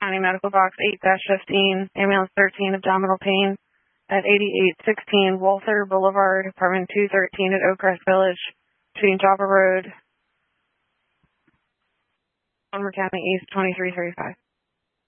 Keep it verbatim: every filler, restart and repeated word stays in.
County Medical Box eight dash fifteen, Ambulance thirteen, abdominal pain at eighty-eight sixteen Walther Boulevard, apartment two thirteen at Oakcrest Village, between Joppa Road, Montgomery County East, twenty-three thirty-five.